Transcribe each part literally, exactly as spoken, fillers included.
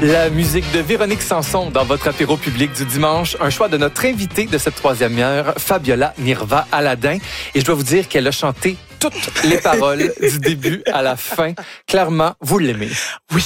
La musique de Véronique Sanson dans votre apéro public du dimanche. Un choix de notre invitée de cette troisième heure, Fabiola Nirva Aladin. Et je dois vous dire qu'elle a chanté toutes les paroles du début à la fin. Clairement, vous l'aimez. Oui.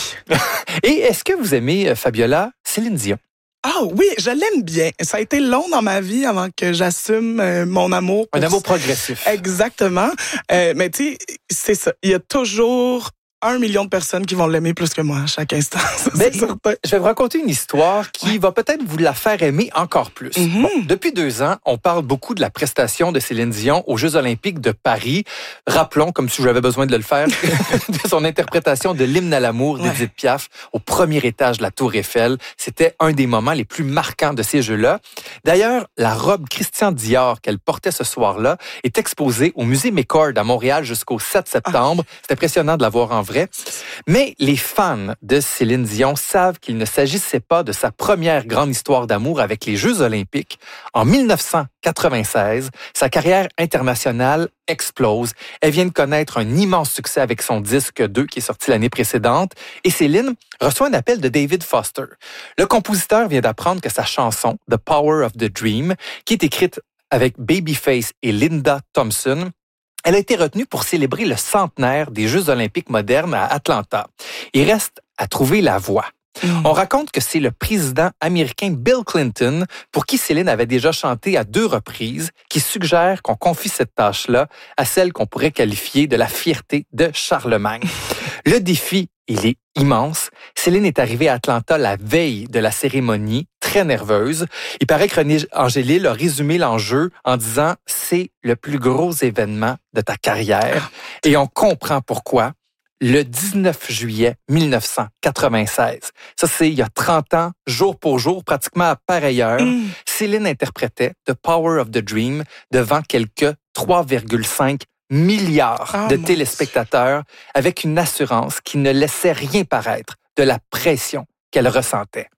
Et est-ce que vous aimez, Fabiola, Céline Dion? Ah oui, je l'aime bien. Ça a été long dans ma vie avant que j'assume euh, mon amour. Un amour progressif. Exactement. Euh, mais tu sais, c'est ça. Il y a toujours un million de personnes qui vont l'aimer plus que moi à chaque instant. Ça, Mais, c'est certain. je vais vous raconter une histoire qui ouais. va peut-être vous la faire aimer encore plus. Mm-hmm. Bon, depuis deux ans, on parle beaucoup de la prestation de Céline Dion aux Jeux olympiques de Paris. Rappelons, comme si j'avais besoin de le faire, de son interprétation de l'hymne à l'amour d'Édith ouais. Piaf au premier étage de la Tour Eiffel. C'était un des moments les plus marquants de ces Jeux-là. D'ailleurs, la robe Christian Dior qu'elle portait ce soir-là est exposée au musée McCord à Montréal jusqu'au sept septembre. Ah. C'est impressionnant de la voir en vrai. Mais les fans de Céline Dion savent qu'il ne s'agissait pas de sa première grande histoire d'amour avec les Jeux olympiques. En dix-neuf cent quatre-vingt-seize, sa carrière internationale explose. Elle vient de connaître un immense succès avec son disque deux qui est sorti l'année précédente. Et Céline reçoit un appel de David Foster. Le compositeur vient d'apprendre que sa chanson « The Power of the Dream », qui est écrite avec Babyface et Linda Thompson, elle a été retenue pour célébrer le centenaire des Jeux olympiques modernes à Atlanta. Il reste à trouver la voix. Mmh. On raconte que c'est le président américain Bill Clinton, pour qui Céline avait déjà chanté à deux reprises, qui suggère qu'on confie cette tâche-là à celle qu'on pourrait qualifier de la fierté de Charlemagne. Le défi, il est immense. Céline est arrivée à Atlanta la veille de la cérémonie, très nerveuse. Il paraît que René Angélil a résumé l'enjeu en disant « c'est le plus gros événement de ta carrière ». Et on comprend pourquoi. Le dix-neuf juillet dix-neuf cent quatre-vingt-seize. Ça, c'est il y a trente ans, jour pour jour, pratiquement à pareille heure. Mm. Céline interprétait « The Power of the Dream » devant quelques trois virgule cinq milliards oh, de téléspectateurs avec une assurance qui ne laissait rien paraître de la pression qu'elle ressentait.